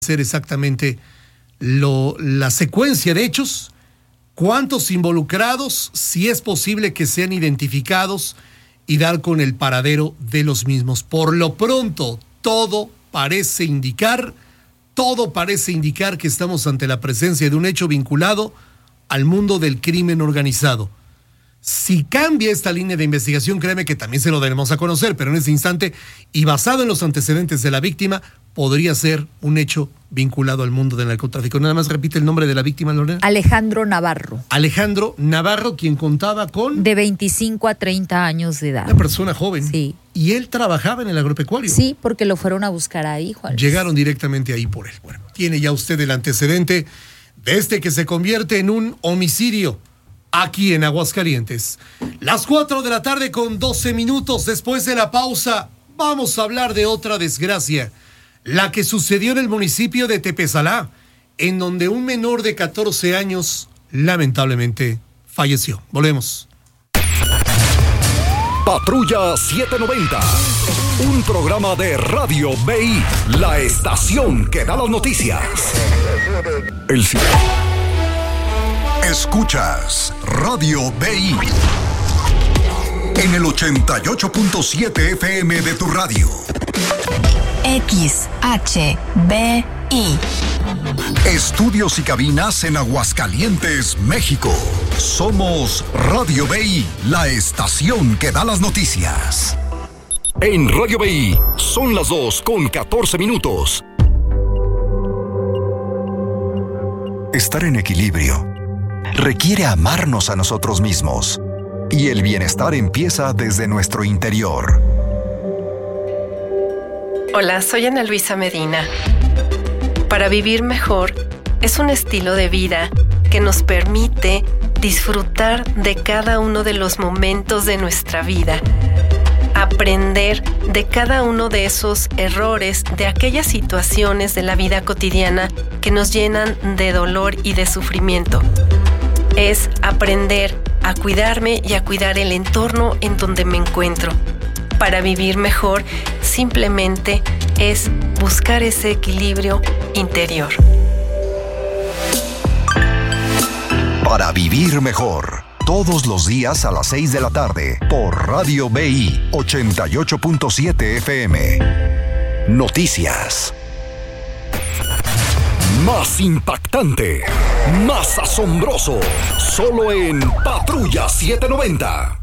ser exactamente la secuencia de hechos, cuántos involucrados, si es posible que sean identificados y dar con el paradero de los mismos. Por lo pronto, todo parece indicar que estamos ante la presencia de un hecho vinculado al mundo del crimen organizado. Si cambia esta línea de investigación, créeme que también se lo daremos a conocer, pero en este instante, y basado en los antecedentes de la víctima, podría ser un hecho vinculado al mundo del narcotráfico. Nada más repite el nombre de la víctima, Lorena. Alejandro Navarro. Alejandro Navarro, quien contaba con... De 25 a 30 años de edad. Una persona joven. Sí. Y él trabajaba en el agropecuario. Sí, porque lo fueron a buscar ahí, Juan. Llegaron directamente ahí por él. Bueno, tiene ya usted el antecedente de este que se convierte en un homicidio aquí en Aguascalientes. Las 4 de la tarde con 12 minutos después de la pausa, vamos a hablar de otra desgracia, la que sucedió en el municipio de Tepesalá, en donde un menor de 14 años lamentablemente falleció. Volvemos. Patrulla 790, un programa de Radio BI, la estación que da las noticias. Escuchas Radio BI en el 88.7 FM de tu radio. XHBI. Estudios y cabinas en Aguascalientes, México. Somos Radio BI, la estación que da las noticias. En Radio BI son las 2:14. Estar en equilibrio requiere amarnos a nosotros mismos. Y el bienestar empieza desde nuestro interior. Hola, soy Ana Luisa Medina. Para vivir mejor es un estilo de vida que nos permite disfrutar de cada uno de los momentos de nuestra vida, aprender de cada uno de esos errores, de aquellas situaciones de la vida cotidiana que nos llenan de dolor y de sufrimiento. Es aprender a cuidarme y a cuidar el entorno en donde me encuentro. Para vivir mejor, simplemente es buscar ese equilibrio interior. Para vivir mejor, todos los días a las 6 de la tarde, por Radio BI 88.7 FM. Noticias. Más impactante, más asombroso, solo en Patrulla 790.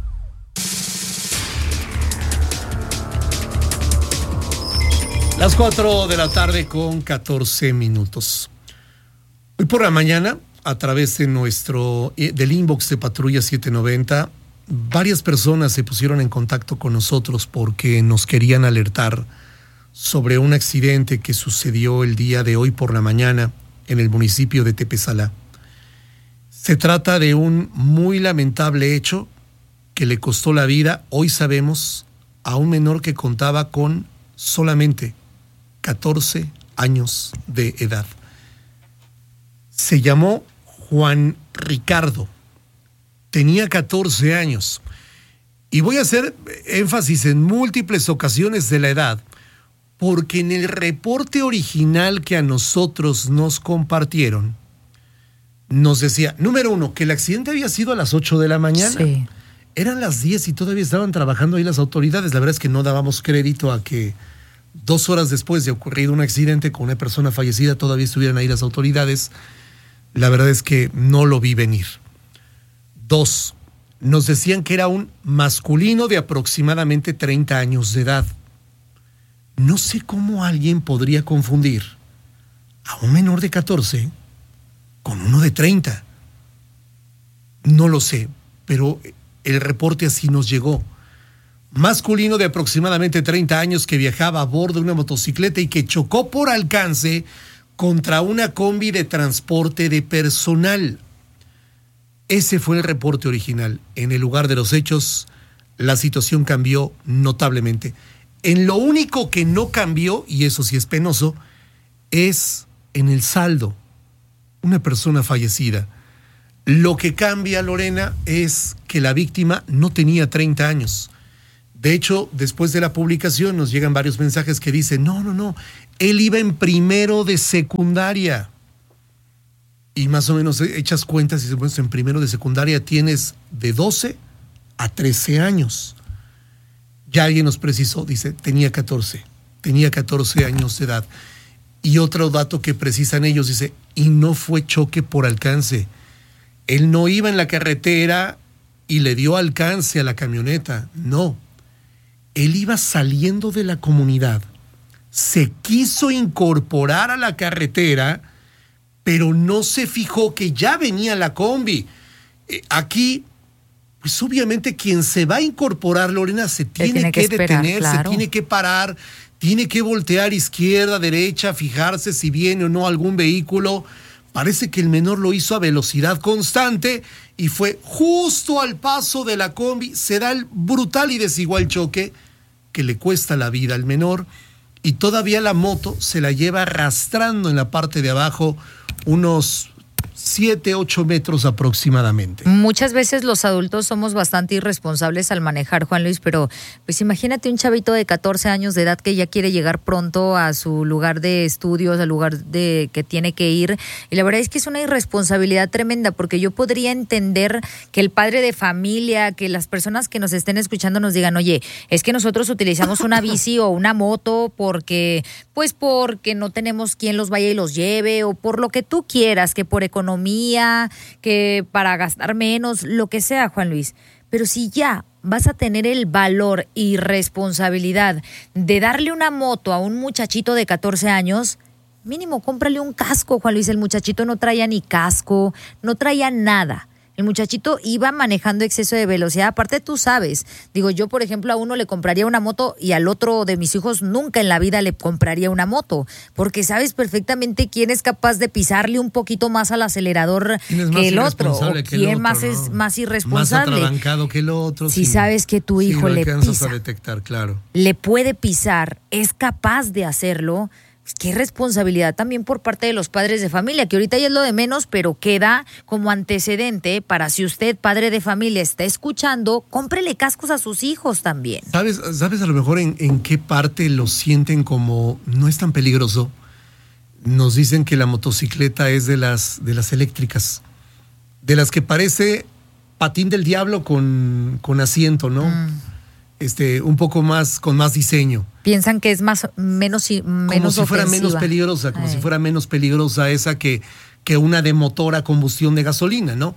Las 4 de la tarde con 14 minutos. Hoy por la mañana, a través de del inbox de Patrulla 790, varias personas se pusieron en contacto con nosotros porque nos querían alertar sobre un accidente que sucedió el día de hoy por la mañana en el municipio de Tepesalá. Se trata de un muy lamentable hecho que le costó la vida, hoy sabemos, a un menor que contaba con solamente 14 años de edad. Se llamó Juan Ricardo, tenía 14 años, y voy a hacer énfasis en múltiples ocasiones de la edad, porque en el reporte original que a nosotros nos compartieron, nos decía, número 1, que el accidente había sido a las 8 de la mañana. Sí. Eran las 10 y todavía estaban trabajando ahí las autoridades. La verdad es que no dábamos crédito a que 2 horas después de ocurrido un accidente con una persona fallecida todavía estuvieran ahí las autoridades. La verdad es que no lo vi venir. 2, nos decían que era un masculino de aproximadamente 30 años de edad. No sé cómo alguien podría confundir a un menor de 14 con uno de 30. No lo sé, pero el reporte así nos llegó. Masculino de aproximadamente 30 años que viajaba a bordo de una motocicleta y que chocó por alcance contra una combi de transporte de personal. Ese fue el reporte original. En el lugar de los hechos, la situación cambió notablemente. En lo único que no cambió, y eso sí es penoso, es en el saldo. Una persona fallecida. Lo que cambia, Lorena, es que la víctima no tenía 30 años. De hecho, después de la publicación nos llegan varios mensajes que dicen, no, Él iba en primero de secundaria. Y más o menos echas cuentas y dices, en primero de secundaria tienes de 12 a 13 años. Ya alguien nos precisó, dice, tenía 14 años de edad. Y otro dato que precisan ellos, dice, y no fue choque por alcance. Él no iba en la carretera y le dio alcance a la camioneta, no. Él iba saliendo de la comunidad, se quiso incorporar a la carretera, pero no se fijó que ya venía la combi. Aquí, pues obviamente quien se va a incorporar, Lorena, se tiene que esperar, detener, claro. Se tiene que parar, tiene que voltear izquierda, derecha, fijarse si viene o no algún vehículo. Parece que el menor lo hizo a velocidad constante y fue justo al paso de la combi. Se da el brutal y desigual choque que le cuesta la vida al menor y todavía la moto se la lleva arrastrando en la parte de abajo unos 7, 8 metros aproximadamente. Muchas veces los adultos somos bastante irresponsables al manejar, Juan Luis, pero pues imagínate un chavito de 14 años de edad que ya quiere llegar pronto a su lugar de estudios, al lugar de que tiene que ir, y la verdad es que es una irresponsabilidad tremenda, porque yo podría entender que el padre de familia, que las personas que nos estén escuchando nos digan, oye, es que nosotros utilizamos una bici o una moto porque no tenemos quien los vaya y los lleve, o por lo que tú quieras, que por economía, que para gastar menos, lo que sea, Juan Luis. Pero si ya vas a tener el valor y responsabilidad de darle una moto a un muchachito de 14 años, mínimo cómprale un casco, Juan Luis. El muchachito no traía ni casco, no traía nada. El muchachito iba manejando exceso de velocidad. Aparte, tú sabes, digo, yo, por ejemplo, a uno le compraría una moto y al otro de mis hijos nunca en la vida le compraría una moto, porque sabes perfectamente quién es capaz de pisarle un poquito más al acelerador que el otro, o quién más es más irresponsable. Más atrabancado que el otro. Si sabes que tu hijo le pisa, a detectar, claro. Le puede pisar, es capaz de hacerlo. Qué responsabilidad también por parte de los padres de familia, que ahorita ya es lo de menos, pero queda como antecedente para si usted, padre de familia, está escuchando, cómprele cascos a sus hijos también. ¿Sabes a lo mejor en qué parte lo sienten como no es tan peligroso? Nos dicen que la motocicleta es de las eléctricas, de las que parece patín del diablo con asiento, ¿no? Un poco más, con más diseño. Piensan que es menos como si fuera menos peligrosa, si fuera menos peligrosa esa que una de motor a combustión de gasolina, ¿no?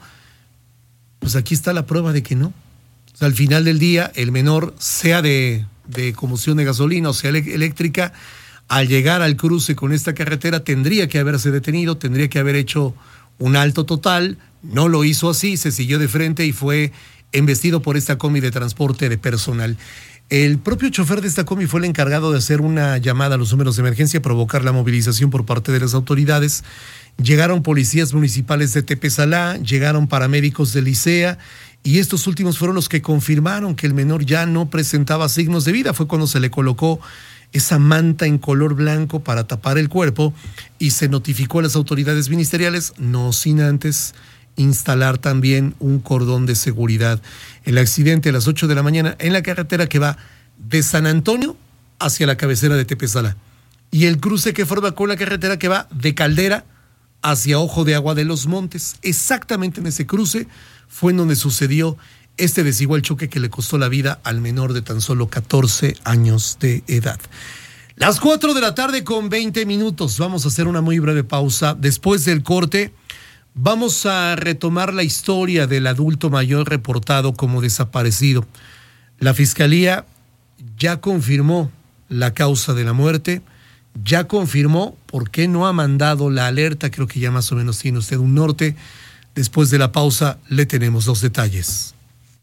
Pues aquí está la prueba de que no. O sea, al final del día, el menor, sea de combustión de gasolina o sea eléctrica, al llegar al cruce con esta carretera tendría que haberse detenido, tendría que haber hecho un alto total. No lo hizo así, se siguió de frente y fue embestido por esta combi de transporte de personal. El propio chofer de esta combi fue el encargado de hacer una llamada a los números de emergencia, provocar la movilización por parte de las autoridades. Llegaron policías municipales de Tepesalá, llegaron paramédicos de Licea, y estos últimos fueron los que confirmaron que el menor ya no presentaba signos de vida. Fue cuando se le colocó esa manta en color blanco para tapar el cuerpo y se notificó a las autoridades ministeriales, no sin antes instalar también un cordón de seguridad. El accidente a las 8 de la mañana en la carretera que va de San Antonio hacia la cabecera de Tepesalá, y el cruce que forma con la carretera que va de Caldera hacia Ojo de Agua de los Montes. Exactamente en ese cruce fue en donde sucedió este desigual choque que le costó la vida al menor de tan solo 14 años de edad. Las 4 de la tarde con 20 minutos. Vamos a hacer una muy breve pausa. Después del corte vamos a retomar la historia del adulto mayor reportado como desaparecido. La Fiscalía ya confirmó la causa de la muerte, ya confirmó por qué no ha mandado la alerta. Creo que ya más o menos tiene usted un norte. Después de la pausa le tenemos los detalles.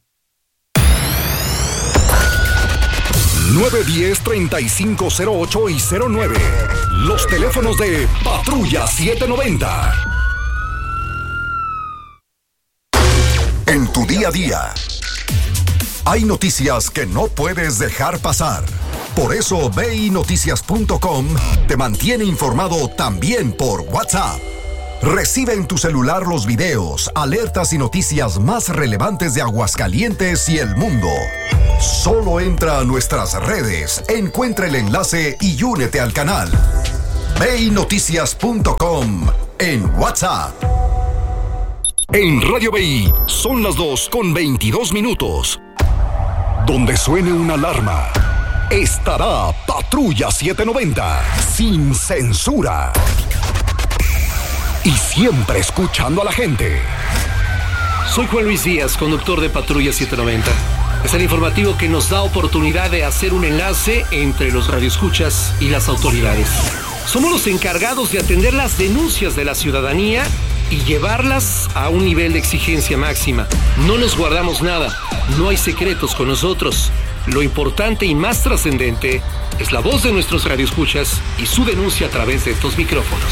910-3508 y 09. Los teléfonos de Patrulla 790. En tu día a día, hay noticias que no puedes dejar pasar. Por eso BINoticias.com te mantiene informado también por WhatsApp. Recibe en tu celular los videos, alertas y noticias más relevantes de Aguascalientes y el mundo. Solo entra a nuestras redes, encuentra el enlace y únete al canal. BEINoticias.com en WhatsApp. En Radio BEI son las 2:22. Donde suene una alarma, estará Patrulla 790, sin censura. Y siempre escuchando a la gente. Soy Juan Luis Díaz, conductor de Patrulla 790. Es el informativo que nos da oportunidad de hacer un enlace entre los radioescuchas y las autoridades. Somos los encargados de atender las denuncias de la ciudadanía y llevarlas a un nivel de exigencia máxima. No nos guardamos nada, no hay secretos con nosotros. Lo importante y más trascendente es la voz de nuestros radioescuchas y su denuncia a través de estos micrófonos.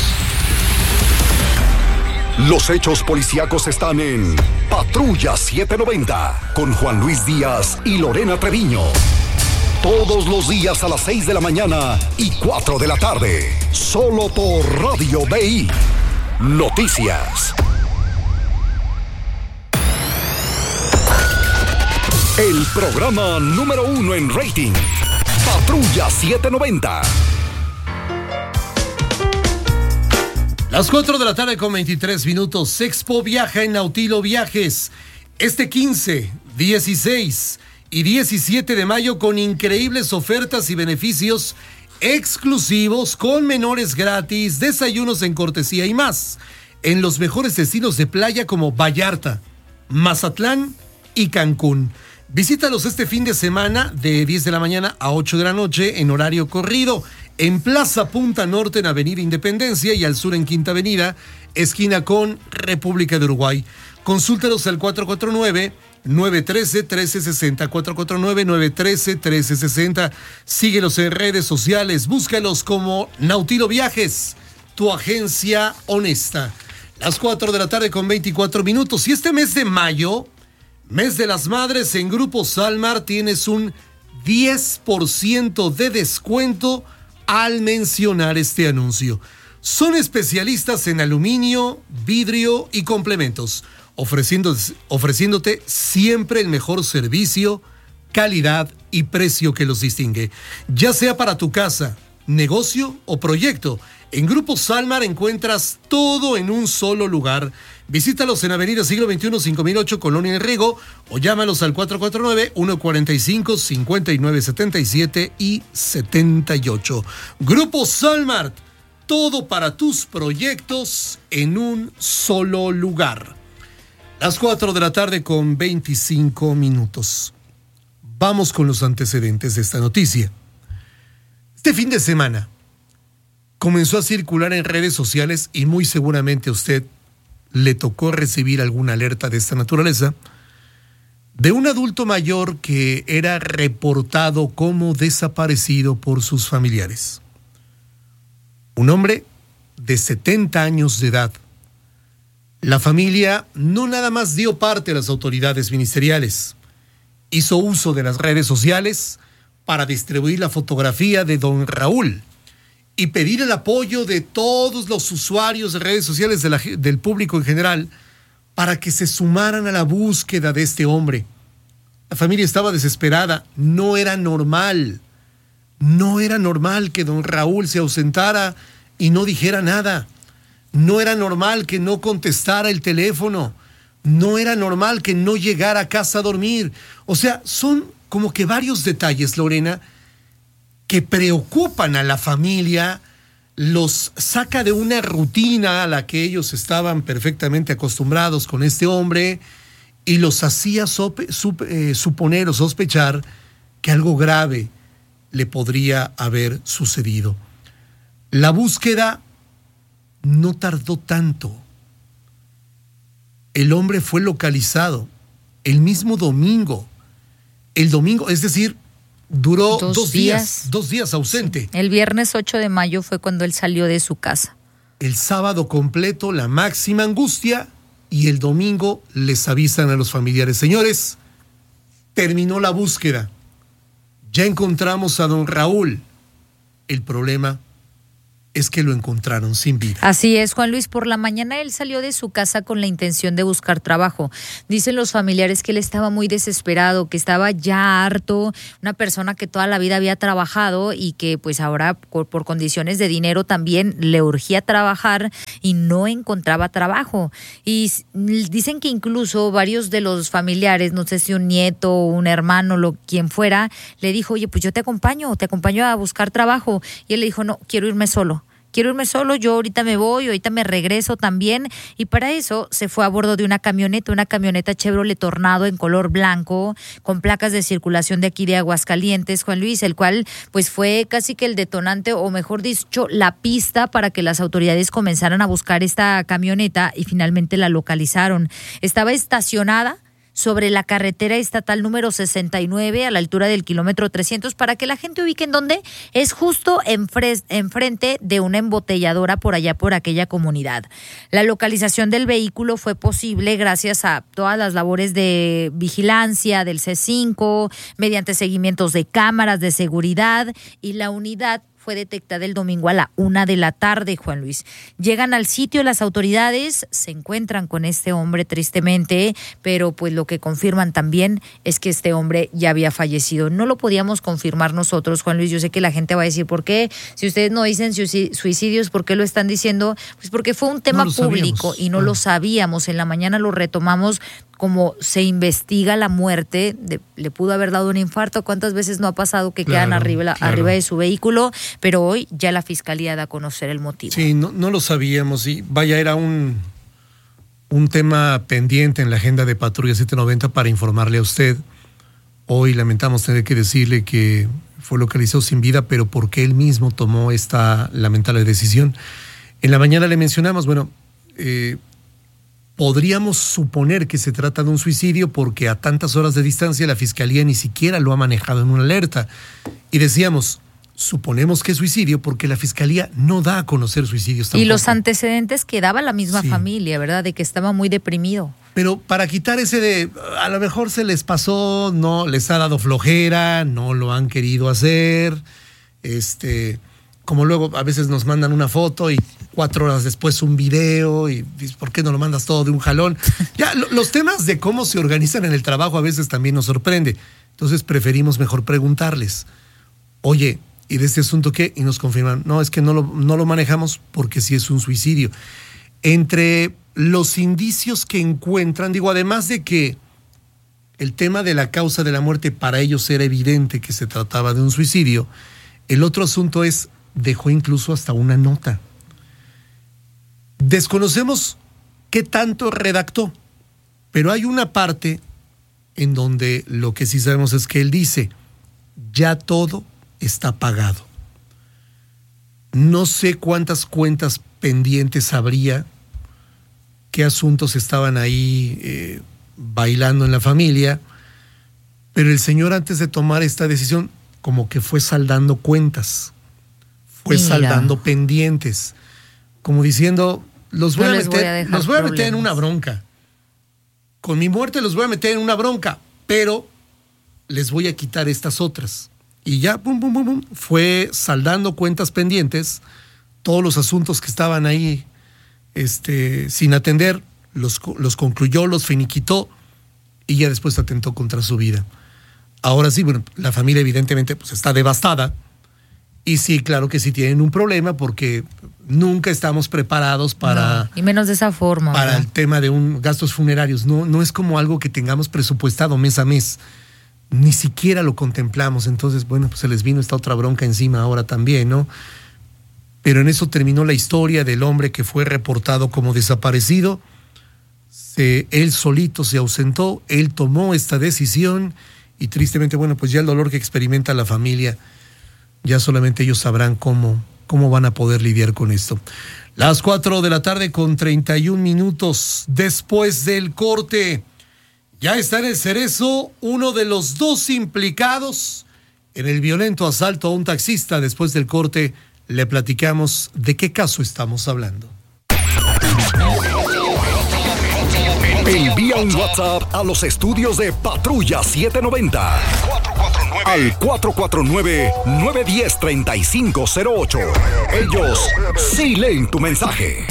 Los hechos policíacos están en Patrulla 790 con Juan Luis Díaz y Lorena Treviño. Todos los días a las 6 de la mañana y 4 de la tarde. Solo por Radio BEI. Noticias. El programa número 1 en rating. Patrulla 790. Las 4 de la tarde con 23 minutos. Expo viaja en Nautilo Viajes. Este 15, 16 y 17 de mayo con increíbles ofertas y beneficios exclusivos, con menores gratis, desayunos en cortesía y más. En los mejores destinos de playa como Vallarta, Mazatlán y Cancún. Visítalos este fin de semana de 10 de la mañana a 8 de la noche en horario corrido. En Plaza Punta Norte en Avenida Independencia y al sur en Quinta Avenida, esquina con República de Uruguay. Consúltalos al 449-913-1360, 449-913-1360. Síguelos en redes sociales, búscalos como Nautilo Viajes, tu agencia honesta. Las 4 de la tarde con 24 minutos. Y este mes de mayo, mes de las madres, en Grupo Salmar tienes un 10% de descuento al mencionar este anuncio. Son especialistas en aluminio, vidrio y complementos, ofreciéndote siempre el mejor servicio, calidad y precio que los distingue. Ya sea para tu casa, negocio o proyecto, en Grupo Salmar encuentras todo en un solo lugar. Visítalos en Avenida Siglo XXI 5008, Colonia El Riego, o llámalos al 449-145-5977 y 78. Grupo Salmar, todo para tus proyectos en un solo lugar. Las 4 de la tarde con 25 minutos. Vamos con los antecedentes de esta noticia. Este fin de semana comenzó a circular en redes sociales y muy seguramente a usted le tocó recibir alguna alerta de esta naturaleza, de un adulto mayor que era reportado como desaparecido por sus familiares. Un hombre de 70 años de edad. La familia no nada más dio parte a las autoridades ministeriales, hizo uso de las redes sociales para distribuir la fotografía de don Raúl y pedir el apoyo de todos los usuarios de redes sociales del público en general para que se sumaran a la búsqueda de este hombre. La familia estaba desesperada. No era normal que don Raúl se ausentara y no dijera nada. No era normal que no contestara el teléfono. No era normal que no llegara a casa a dormir. O sea, son como que varios detalles, Lorena, que preocupan a la familia, los saca de una rutina a la que ellos estaban perfectamente acostumbrados con este hombre y los hacía suponer o sospechar que algo grave le podría haber sucedido. La búsqueda no tardó tanto. El hombre fue localizado el mismo domingo. El domingo, es decir, duró dos días ausente. Sí. El viernes 8 de mayo fue cuando él salió de su casa. El sábado completo, la máxima angustia, y el domingo les avisan a los familiares: señores, terminó la búsqueda. Ya encontramos a don Raúl. El problema es que lo encontraron sin vida. Así es, Juan Luis. Por la mañana él salió de su casa con la intención de buscar trabajo. Dicen los familiares que él estaba muy desesperado, que estaba ya harto, una persona que toda la vida había trabajado y que pues ahora por condiciones de dinero también le urgía trabajar y no encontraba trabajo. Y dicen que incluso varios de los familiares, no sé si un nieto o un hermano, quien fuera, le dijo, oye, pues yo te acompaño a buscar trabajo. Y él le dijo, no, quiero irme solo, yo ahorita me voy, ahorita me regreso también. Y para eso se fue a bordo de una camioneta Chevrolet Tornado en color blanco, con placas de circulación de aquí de Aguascalientes, Juan Luis, el cual pues fue casi que el detonante, o mejor dicho, la pista para que las autoridades comenzaran a buscar esta camioneta y finalmente la localizaron. Estaba estacionada sobre la carretera estatal número 69 a la altura del kilómetro 300, para que la gente ubique en dónde es, justo enfrente de una embotelladora por allá por aquella comunidad. La localización del vehículo fue posible gracias a todas las labores de vigilancia del C5, mediante seguimientos de cámaras de seguridad, y la unidad fue detectada el domingo a la 1:00 p.m, Juan Luis. Llegan al sitio las autoridades, se encuentran con este hombre tristemente, pero pues lo que confirman también es que este hombre ya había fallecido. No lo podíamos confirmar nosotros, Juan Luis. Yo sé que la gente va a decir, ¿por qué? Si ustedes no dicen suicidios, ¿por qué lo están diciendo? Pues porque fue un tema público y no lo sabíamos. En la mañana lo retomamos. Como se investiga la muerte, le pudo haber dado un infarto. ¿Cuántas veces no ha pasado que quedan arriba de su vehículo? Pero hoy ya la fiscalía da a conocer el motivo. Sí, no lo sabíamos. Y vaya, era un tema pendiente en la agenda de Patrulla 790 para informarle a usted. Hoy lamentamos tener que decirle que fue localizado sin vida, pero porque él mismo tomó esta lamentable decisión. En la mañana le mencionamos, podríamos suponer que se trata de un suicidio porque a tantas horas de distancia la fiscalía ni siquiera lo ha manejado en una alerta. Y decíamos, suponemos que es suicidio porque la fiscalía no da a conocer suicidios tampoco. Y los antecedentes que daba la misma familia, ¿verdad? De que estaba muy deprimido. Pero para quitar ese de, a lo mejor se les pasó, no les ha dado flojera, no lo han querido hacer, como luego a veces nos mandan una foto y 4 horas después un video y ¿por qué no lo mandas todo de un jalón? Ya, los temas de cómo se organizan en el trabajo a veces también nos sorprende. Entonces preferimos mejor preguntarles, oye, ¿y de este asunto qué? Y nos confirman, no, es que no lo manejamos porque sí es un suicidio. Entre los indicios que encuentran, además de que el tema de la causa de la muerte para ellos era evidente que se trataba de un suicidio, el otro asunto es, dejó incluso hasta una nota. Desconocemos qué tanto redactó, pero hay una parte en donde lo que sí sabemos es que él dice, ya todo está pagado. No sé cuántas cuentas pendientes habría, qué asuntos estaban ahí bailando en la familia, pero el señor antes de tomar esta decisión como que fue saldando cuentas, saldando pendientes, como diciendo, los voy a meter en una bronca. Con mi muerte los voy a meter en una bronca, pero les voy a quitar estas otras. Y ya, fue saldando cuentas pendientes, todos los asuntos que estaban ahí sin atender, los concluyó, los finiquitó y ya después atentó contra su vida. Ahora sí, la familia evidentemente pues está devastada. Y sí, claro que sí tienen un problema porque nunca estamos preparados para... y menos de esa forma. Para ¿verdad? El tema de gastos funerarios. No es como algo que tengamos presupuestado mes a mes. Ni siquiera lo contemplamos. Entonces, pues se les vino esta otra bronca encima ahora también, ¿no? Pero en eso terminó la historia del hombre que fue reportado como desaparecido. Él solito se ausentó, él tomó esta decisión y tristemente, pues ya el dolor que experimenta la familia, ya solamente ellos sabrán cómo van a poder lidiar con esto. Las 4:31 p.m. después del corte. Ya está en el Cerezo uno de los 2 implicados en el violento asalto a un taxista. Después del corte le platicamos de qué caso estamos hablando. Envía un WhatsApp a los estudios de Patrulla 790 al 449-910-3508. Ellos sí leen tu mensaje.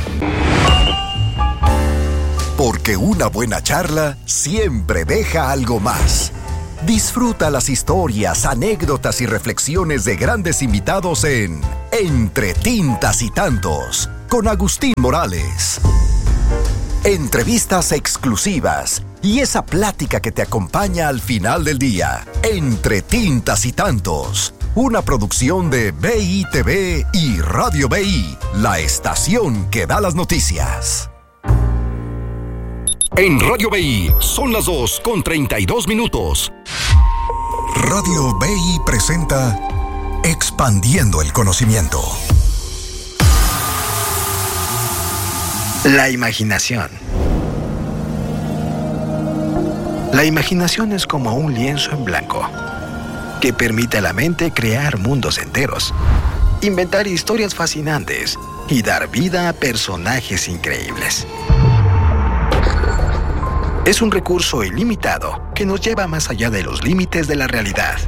Porque una buena charla siempre deja algo más. Disfruta las historias, anécdotas y reflexiones de grandes invitados en Entre Tintas y Tantos, con Agustín Morales. Entrevistas exclusivas y esa plática que te acompaña al final del día. Entre Tintas y Tantos, una producción de BITV y Radio BI, la estación que da las noticias. En Radio BI son las 2:32. Radio BI presenta Expandiendo el Conocimiento. La imaginación. La imaginación es como un lienzo en blanco que permite a la mente crear mundos enteros, inventar historias fascinantes y dar vida a personajes increíbles. Es un recurso ilimitado que nos lleva más allá de los límites de la realidad,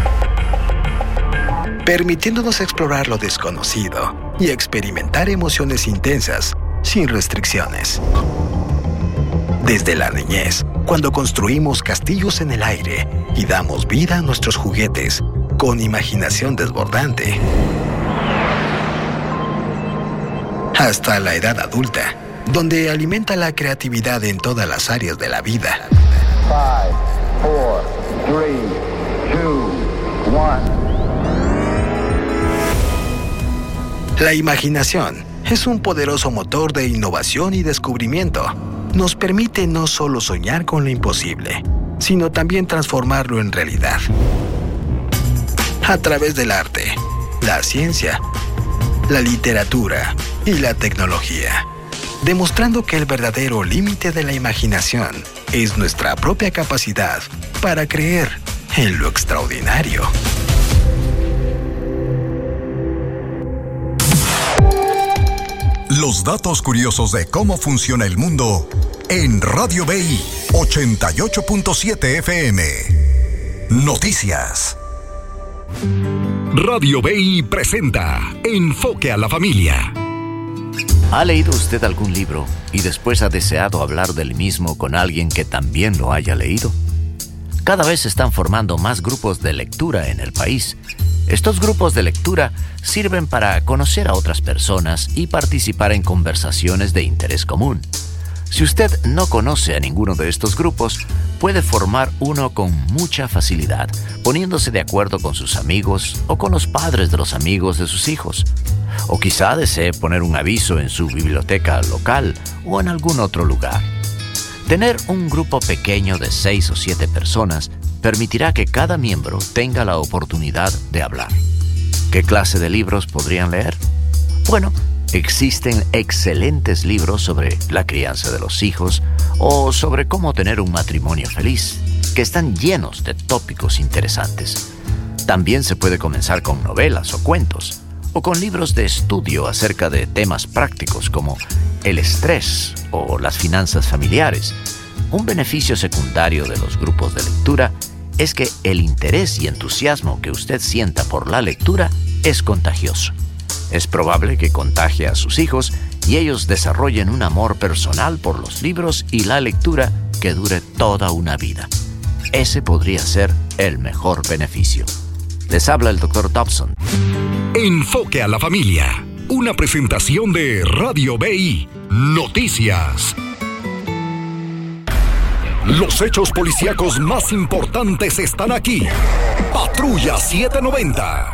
permitiéndonos explorar lo desconocido y experimentar emociones intensas sin restricciones. Desde la niñez, cuando construimos castillos en el aire y damos vida a nuestros juguetes con imaginación desbordante, hasta la edad adulta, donde alimenta la creatividad en todas las áreas de la vida. 5, 4, 3, 2, 1. La imaginación es un poderoso motor de innovación y descubrimiento. Nos permite no solo soñar con lo imposible, sino también transformarlo en realidad. A través del arte, la ciencia, la literatura y la tecnología, demostrando que el verdadero límite de la imaginación es nuestra propia capacidad para creer en lo extraordinario. Los datos curiosos de cómo funciona el mundo en Radio BI 88.7 FM. Noticias. Radio BI presenta Enfoque a la Familia. ¿Ha leído usted algún libro y después ha deseado hablar del mismo con alguien que también lo haya leído? Cada vez se están formando más grupos de lectura en el país. Estos grupos de lectura sirven para conocer a otras personas y participar en conversaciones de interés común. Si usted no conoce a ninguno de estos grupos, puede formar uno con mucha facilidad, poniéndose de acuerdo con sus amigos o con los padres de los amigos de sus hijos. O quizá desee poner un aviso en su biblioteca local o en algún otro lugar. Tener un grupo pequeño de 6 o 7 personas permitirá que cada miembro tenga la oportunidad de hablar. ¿Qué clase de libros podrían leer? Bueno, existen excelentes libros sobre la crianza de los hijos o sobre cómo tener un matrimonio feliz, que están llenos de tópicos interesantes. También se puede comenzar con novelas o cuentos, o con libros de estudio acerca de temas prácticos como el estrés o las finanzas familiares. Un beneficio secundario de los grupos de lectura es que el interés y entusiasmo que usted sienta por la lectura es contagioso. Es probable que contagie a sus hijos y ellos desarrollen un amor personal por los libros y la lectura que dure toda una vida. Ese podría ser el mejor beneficio. Les habla el Dr. Dobson. Enfoque a la Familia, una presentación de Radio BI Noticias. Los hechos policíacos más importantes están aquí. Patrulla 790.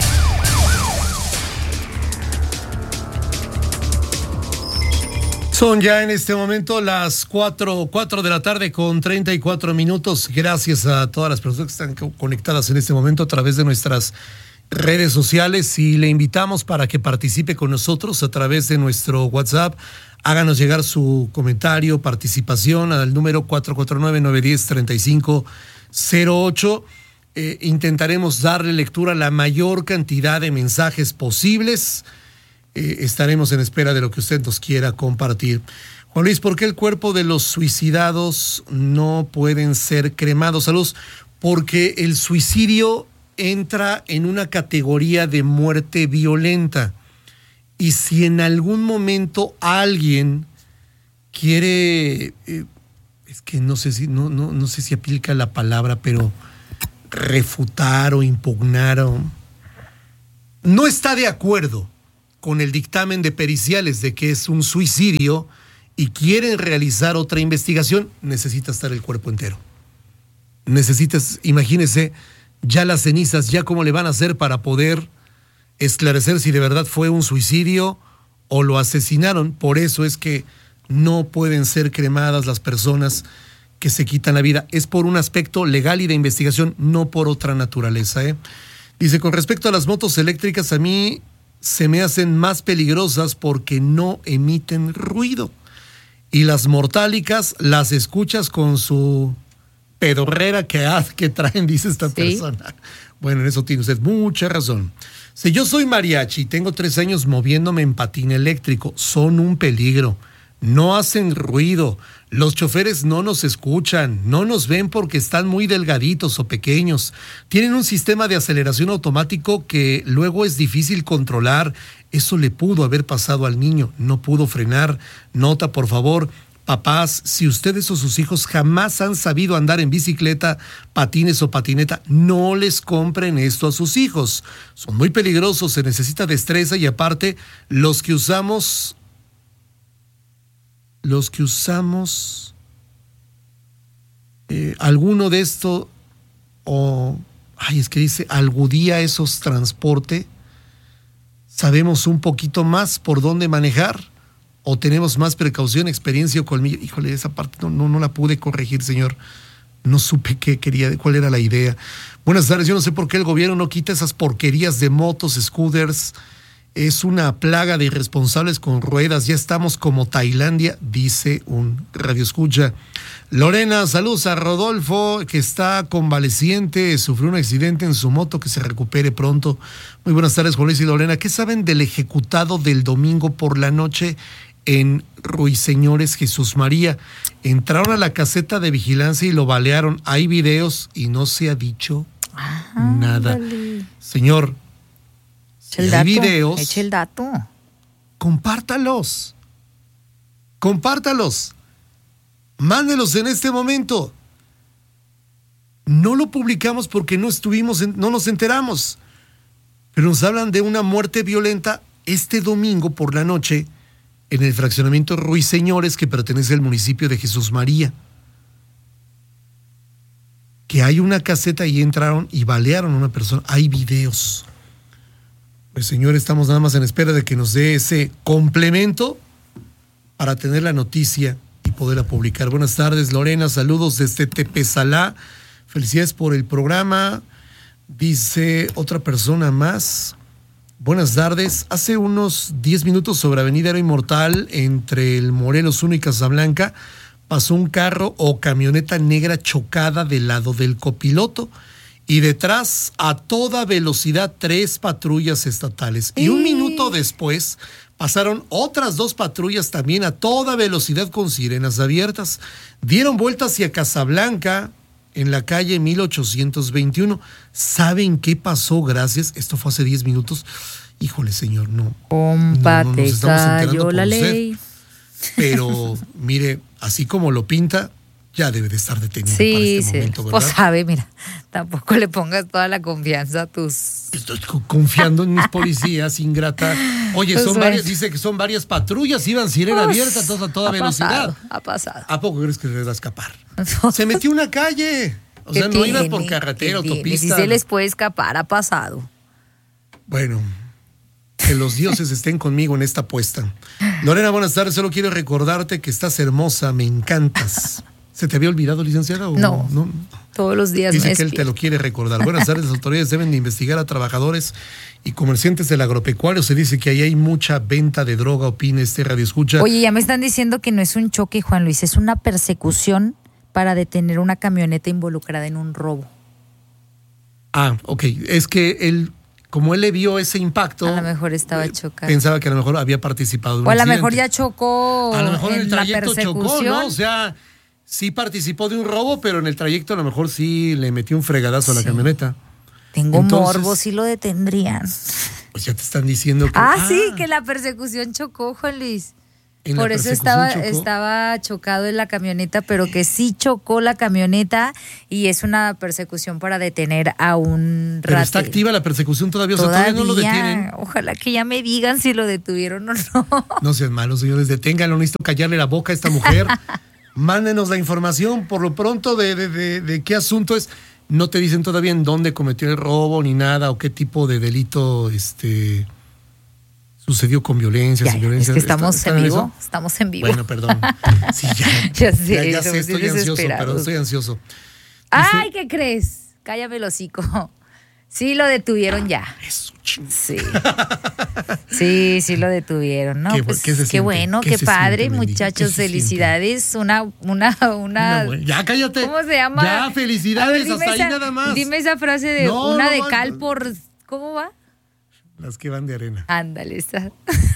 Son ya en este momento las 4 de la tarde con 34 minutos. Gracias a todas las personas que están conectadas en este momento a través de nuestras redes sociales y le invitamos para que participe con nosotros a través de nuestro WhatsApp. Háganos llegar su comentario, participación al número 449-910-3508. Intentaremos darle lectura a la mayor cantidad de mensajes posibles. Estaremos en espera de lo que usted nos quiera compartir. Juan Luis, ¿por qué el cuerpo de los suicidados no pueden ser cremados? Saludos. porque el suicidio entra en una categoría de muerte violenta. Y si en algún momento alguien quiere, es que no sé si aplica la palabra, pero refutar o impugnar o no está de acuerdo con el dictamen de periciales de que es un suicidio y quieren realizar otra investigación, necesita estar el cuerpo entero. Necesitas, imagínese, ya las cenizas, ya cómo le van a hacer para poder esclarecer si de verdad fue un suicidio o lo asesinaron. Por eso es que no pueden ser cremadas las personas que se quitan la vida. Es por un aspecto legal y de investigación, no por otra naturaleza. Dice, con respecto a las motos eléctricas, a mí se me hacen más peligrosas porque no emiten ruido. Y las mortálicas las escuchas con su pedorrera que traen, dice esta persona. Bueno, en eso tiene usted mucha razón. Si yo soy mariachi y tengo 3 años moviéndome en patín eléctrico, son un peligro. No hacen ruido. Los choferes no nos escuchan, no nos ven porque están muy delgaditos o pequeños. Tienen un sistema de aceleración automático que luego es difícil controlar. Eso le pudo haber pasado al niño. No pudo frenar. Nota, por favor. Papás, si ustedes o sus hijos jamás han sabido andar en bicicleta, patines o patineta, no les compren esto a sus hijos. Son muy peligrosos, se necesita destreza y aparte los que usamos alguno de esto es que dice algún día esos transporte, sabemos un poquito más por dónde manejar. ¿O tenemos más precaución, experiencia o colmillo? Híjole, esa parte no la pude corregir, señor. No supe cuál era la idea. Buenas tardes, yo no sé por qué el gobierno no quita esas porquerías de motos, scooters. Es una plaga de irresponsables con ruedas. Ya estamos como Tailandia, dice un radioescucha. Lorena, saludos a Rodolfo, que está convaleciente, sufrió un accidente en su moto, que se recupere pronto. Muy buenas tardes, Juan Luis y Lorena. ¿Qué saben del ejecutado del domingo por la noche en Ruiseñores, Jesús María? Entraron a la caseta de vigilancia y lo balearon. Hay videos y no se ha dicho nada. Dale. Señor, si hay videos, eche el dato. Compártalos. Mándelos en este momento. No lo publicamos porque no nos enteramos. Pero nos hablan de una muerte violenta este domingo por la noche en el fraccionamiento Ruiseñores, que pertenece al municipio de Jesús María. Que hay una caseta y entraron y balearon a una persona. Hay videos. Pues, señor, estamos nada más en espera de que nos dé ese complemento para tener la noticia y poderla publicar. Buenas tardes, Lorena. Saludos desde Tepezalá. Felicidades por el programa. Dice otra persona más. Buenas tardes. Hace unos 10 minutos sobre Avenida Héroe Inmortal, entre el Morelos 1 y Casablanca, pasó un carro o camioneta negra chocada del lado del copiloto y detrás a toda velocidad 3 patrullas estatales. Y un minuto después pasaron otras 2 patrullas también a toda velocidad con sirenas abiertas. Dieron vuelta hacia Casablanca en la calle 1821. ¿Saben qué pasó? Gracias. Esto fue hace 10 minutos. Híjole, señor, no. Compa, te cayó la ley. Pero, mire, así como lo pinta, ya debe de estar detenido para este momento, ¿verdad? Pues sabe, mira, tampoco le pongas toda la confianza a tus... Estoy confiando en mis policías, ingrata. Oye, pues dice que son varias patrullas, iban sirena abierta a toda velocidad. Ha pasado. ¿A poco crees que le va a escapar? Se metió una calle. O sea, no iba por carretera, autopista. Si se les puede escapar, ha pasado. Bueno, que los dioses estén conmigo en esta apuesta. Lorena, buenas tardes. Solo quiero recordarte que estás hermosa, me encantas. ¿Se te había olvidado, licenciada? No, todos los días dice que él te lo quiere recordar. Buenas tardes. Las autoridades deben de investigar a trabajadores y comerciantes del agropecuario. Se dice que ahí hay mucha venta de droga, opina este radioescucha. Oye, ya me están diciendo que no es un choque, Juan Luis, es una persecución para detener una camioneta involucrada en un robo. Ok. Es que como él le vio ese impacto, a lo mejor estaba chocando. Pensaba que a lo mejor había participado de un accidente. O a lo mejor ya chocó. A lo mejor en el trayecto chocó, ¿no? O sea, sí participó de un robo, pero en el trayecto a lo mejor sí le metió un fregadazo a la camioneta. Tengo morbo, sí lo detendrían. Pues ya te están diciendo que... sí, que la persecución chocó, Juan Luis. Por eso estaba chocado en la camioneta, pero que sí chocó la camioneta y es una persecución para detener a un Pero está activa la persecución todavía, o sea, todavía no lo detienen. Ojalá que ya me digan si lo detuvieron o no. No sean malos, señores, deténganlo, necesito callarle la boca a esta mujer. Mándenos la información por lo pronto de qué asunto es. No te dicen todavía en dónde cometió el robo ni nada o qué tipo de delito sucedió con violencia, sin violencia. Es que estamos en vivo. Estamos en vivo. Bueno, perdón. Sí, ya sé, ya sé, estoy ansioso. Ay, ¿qué crees? Cállame el hocico. Sí, lo detuvieron ya. Eso, Sí, lo detuvieron, ¿no? Qué bueno, qué padre, muchachos, felicidades. Ya cállate. ¿Cómo se llama? Ya, felicidades, hasta ahí nada más. Dime esa frase de de cal por... ¿Cómo va? Las que van de arena. Ándale, está.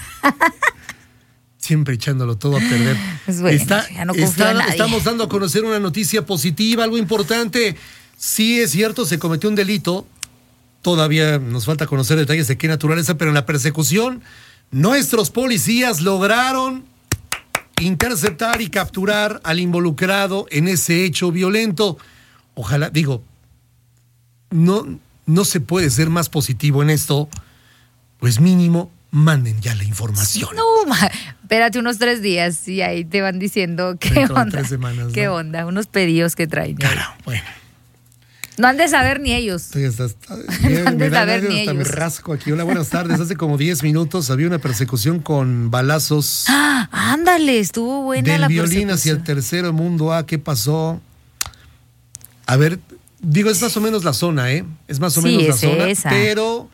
Siempre echándolo todo a perder. Pues bueno, ya no confío en nadie. Estamos dando a conocer una noticia positiva, algo importante. Sí, es cierto, se cometió un delito. Todavía nos falta conocer detalles de qué naturaleza, pero en la persecución, nuestros policías lograron interceptar y capturar al involucrado en ese hecho violento. Ojalá, no se puede ser más positivo en esto. Pues mínimo, manden ya la información. No, espérate unos 3 días y ahí te van diciendo qué onda. 3 semanas, qué onda, unos pedidos que traen. Claro, bueno. No han de saber ni ellos. No han de saber ni ellos. Me rasco aquí. Hola, buenas tardes. Hace como 10 minutos había una persecución con balazos. Ándale, estuvo buena la persecución. Del violín hacia el tercero mundo. ¿Qué pasó? A ver, es más o menos la zona, ¿eh? Es más o menos la zona, esa. Pero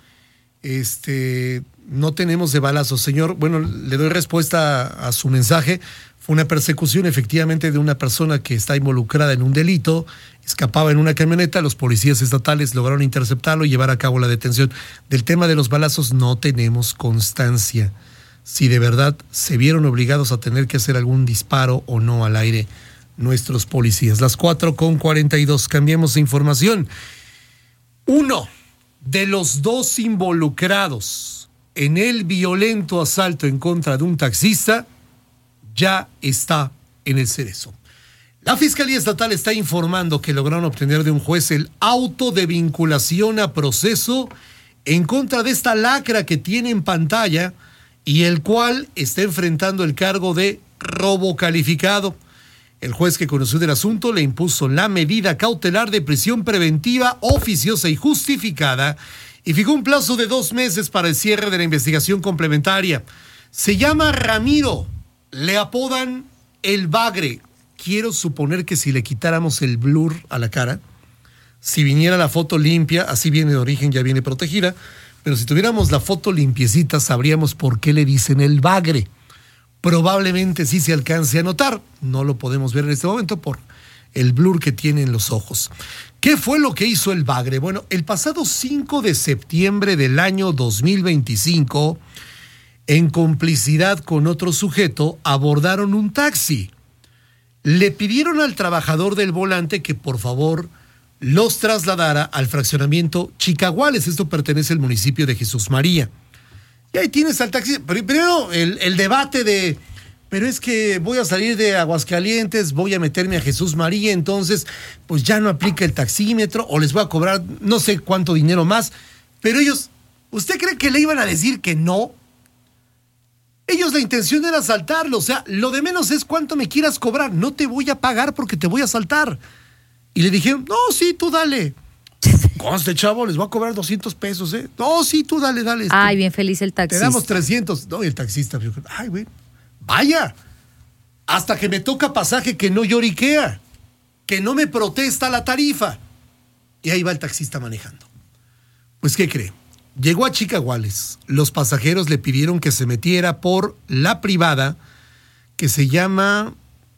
no tenemos de balazos. Señor, bueno, le doy respuesta a su mensaje. Fue una persecución efectivamente de una persona que está involucrada en un delito, escapaba en una camioneta, los policías estatales lograron interceptarlo y llevar a cabo la detención. Del tema de los balazos no tenemos constancia, si de verdad se vieron obligados a tener que hacer algún disparo o no al aire nuestros policías. Las 4:42, cambiemos de información. Uno de los 2 involucrados en el violento asalto en contra de un taxista ya está en el Cerezo. La Fiscalía Estatal está informando que lograron obtener de un juez el auto de vinculación a proceso en contra de esta lacra que tiene en pantalla y el cual está enfrentando el cargo de robo calificado. El juez que conoció del asunto le impuso la medida cautelar de prisión preventiva oficiosa y justificada y fijó un plazo de 2 meses para el cierre de la investigación complementaria. Se llama Ramiro, le apodan el Bagre. Quiero suponer que si le quitáramos el blur a la cara, si viniera la foto limpia, así viene de origen, ya viene protegida, pero si tuviéramos la foto limpiecita sabríamos por qué le dicen el Bagre. Probablemente sí se alcance a notar, no lo podemos ver en este momento por el blur que tiene en los ojos. ¿Qué fue lo que hizo el Bagre? Bueno, el pasado 5 de septiembre del año 2025, en complicidad con otro sujeto, abordaron un taxi. Le pidieron al trabajador del volante que por favor los trasladara al fraccionamiento Chicaguales. Esto pertenece al municipio de Jesús María. Y ahí tienes al taxi. Primero el debate de, pero es que voy a salir de Aguascalientes, voy a meterme a Jesús María, entonces pues ya no aplica el taxímetro o les voy a cobrar no sé cuánto dinero más. Pero ellos, ¿usted cree que le iban a decir que no? Ellos la intención era asaltarlo, o sea, lo de menos es cuánto me quieras cobrar, no te voy a pagar porque te voy a asaltar. Y le dijeron, no, sí, tú dale. Conste, chavo, les voy a cobrar 200 pesos, ¿eh? No, sí, tú dale. Ay, bien feliz el taxista. Te damos 300. No, y el taxista, ay, güey, vaya. Hasta que me toca pasaje que no lloriquea, que no me protesta la tarifa. Y ahí va el taxista manejando. Pues, ¿qué cree? Llegó a Chicaguales. Los pasajeros le pidieron que se metiera por la privada que se llama...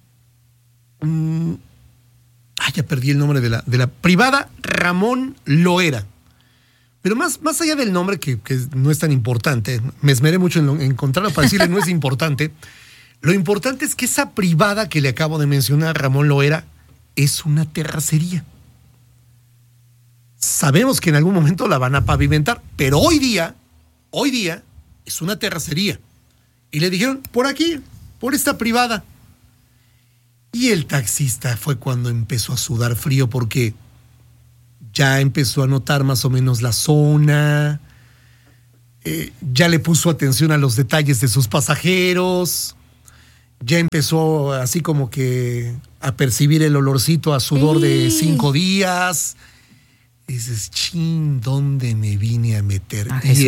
ya perdí el nombre de la privada Ramón Loera. Pero más allá del nombre, que no es tan importante, me esmeré mucho en encontrarlo para decirle no es importante, Lo importante es que esa privada que le acabo de mencionar, Ramón Loera, es una terracería. Sabemos que en algún momento la van a pavimentar, pero hoy día es una terracería. Y le dijeron, por aquí, por esta privada. Y el taxista fue cuando empezó a sudar frío porque ya empezó a notar más o menos la zona, ya le puso atención a los detalles de sus pasajeros, ya empezó así como que a percibir el olorcito a sudor de 5 días. Y dices, chin, ¿dónde me vine a meter? Y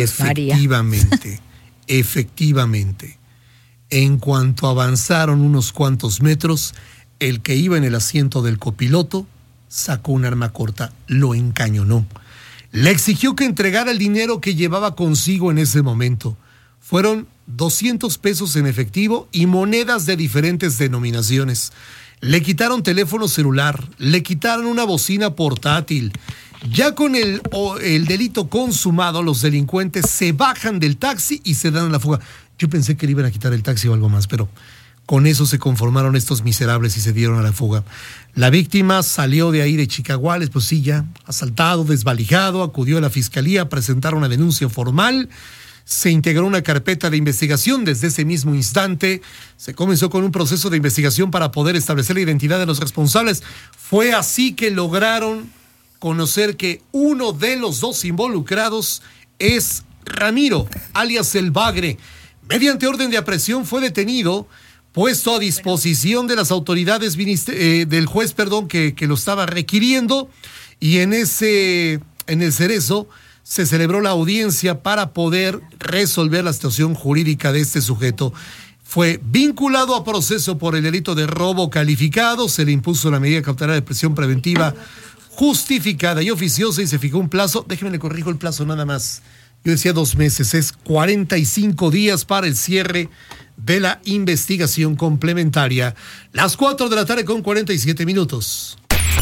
efectivamente, en cuanto avanzaron unos cuantos metros, el que iba en el asiento del copiloto sacó un arma corta, lo encañonó. Le exigió que entregara el dinero que llevaba consigo en ese momento. Fueron 200 pesos en efectivo y monedas de diferentes denominaciones. Le quitaron teléfono celular, le quitaron una bocina portátil. Ya con el delito consumado, los delincuentes se bajan del taxi y se dan a la fuga. Yo pensé que le iban a quitar el taxi o algo más, pero con eso se conformaron estos miserables y se dieron a la fuga. La víctima salió de ahí de Chicaguales, pues sí, ya asaltado, desvalijado, acudió a la fiscalía a presentar una denuncia formal. Se integró una carpeta de investigación. Desde ese mismo instante se comenzó con un proceso de investigación para poder establecer la identidad de los responsables. Fue así que lograron conocer que uno de los 2 involucrados es Ramiro, alias El Bagre. Mediante orden de aprehensión fue detenido, puesto a disposición de las autoridades del juez, que lo estaba requiriendo, y en el Cerezo se celebró la audiencia para poder resolver la situación jurídica de este sujeto. Fue vinculado a proceso por el delito de robo calificado, se le impuso la medida cautelar de prisión preventiva justificada y oficiosa y se fijó un plazo, déjenme le corrijo el plazo nada más, yo decía 2 meses, es 45 días para el cierre de la investigación complementaria. Las 4 de la tarde con 47 minutos.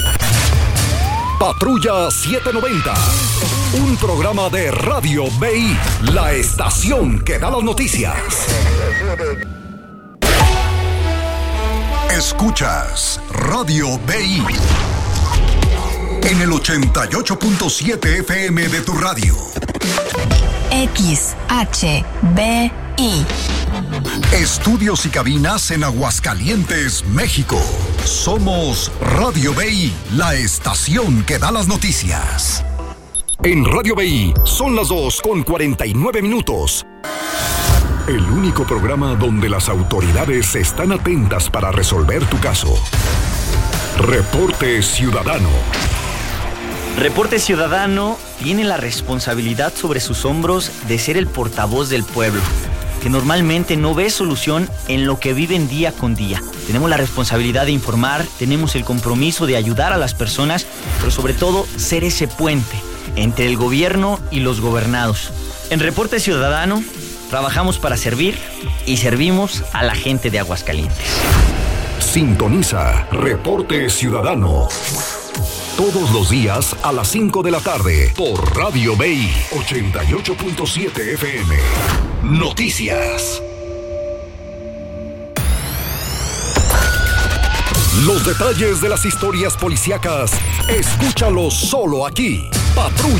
Patrulla 790, un programa de Radio BI, la estación que da las noticias. Escuchas Radio BI en el 88.7 FM de tu radio. XHBI. Estudios y cabinas en Aguascalientes, México. Somos Radio BI, la estación que da las noticias. En Radio BI son las 2:49 minutos. El único programa donde las autoridades están atentas para resolver tu caso. Reporte Ciudadano. Reporte Ciudadano tiene la responsabilidad sobre sus hombros de ser el portavoz del pueblo, que normalmente no ve solución en lo que viven día con día. Tenemos la responsabilidad de informar, tenemos el compromiso de ayudar a las personas, pero sobre todo ser ese puente entre el gobierno y los gobernados. En Reporte Ciudadano trabajamos para servir y servimos a la gente de Aguascalientes. Sintoniza Reporte Ciudadano todos los días a las 5 de la tarde por Radio BI 88.7 FM. Noticias. Los detalles de las historias policíacas, escúchalos solo aquí. Patrulla